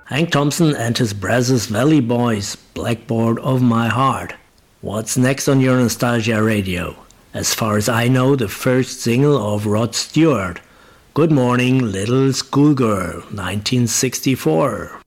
Hank Thompson and his Brazos Valley Boys, Blackboard of My Heart. What's next on your Nostalgia Radio? As far as I know, the first single of Rod Stewart, Good Morning Little Schoolgirl, 1964.